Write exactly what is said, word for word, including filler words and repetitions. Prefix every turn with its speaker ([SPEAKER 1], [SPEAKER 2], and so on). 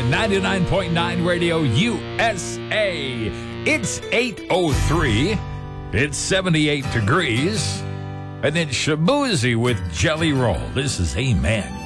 [SPEAKER 1] ninety-nine point nine Radio U S A. It's eight oh three. It's seventy-eight degrees. And it's Shaboozey with Jelly Roll. This is Amen.